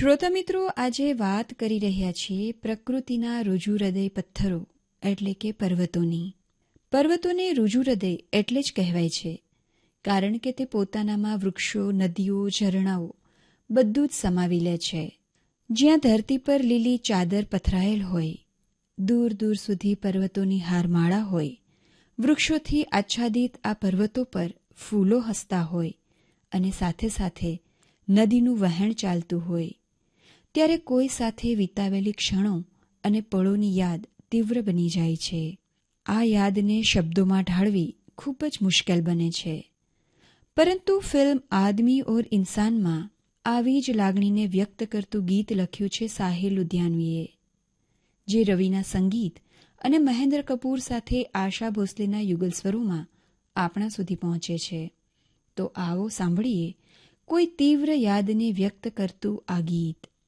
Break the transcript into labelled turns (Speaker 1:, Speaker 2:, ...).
Speaker 1: શ્રોતા મિત્રો, આજે વાત કરી રહ્યા છીએ પ્રકૃતિના ઋજુ હૃદય પથ્થરો એટલે કે પર્વતોની. પર્વતોને ઋજુ હૃદય એટલે જ કહેવાય છે કારણ કે તે પોતાનામાં વૃક્ષો, નદીઓ, ઝરણાઓ બધું જ સમાવી લે છે. જ્યાં ધરતી પર લીલી ચાદર પથરાયેલ હોય, દૂર દૂર સુધી પર્વતોની હારમાળા હોય, વૃક્ષોથી આચ્છાદિત આ પર્વતો પર ફૂલો હસતા હોય અને સાથે સાથે નદીનું વહેણ ચાલતું હોય, ત્યારે કોઈ સાથે વિતાવેલી ક્ષણો અને પળોની યાદ તીવ્ર બની જાય છે. આ યાદને શબ્દોમાં ઢાળવી ખૂબ જ મુશ્કેલ બને છે. પરંતુ ફિલ્મ આદમી ઓર ઇન્સાનમાં આવી જ લાગણીને વ્યક્ત કરતું ગીત લખ્યું છે સાહિલ લુધિયાનવીએ, જે રવિના સંગીત અને મહેન્દ્ર કપૂર સાથે આશા ભોસલેના યુગલ સ્વરોમાં આપણા સુધી પહોંચે છે. તો આવો સાંભળીએ કોઈ તીવ્ર યાદને વ્યક્ત કરતું આ ગીત.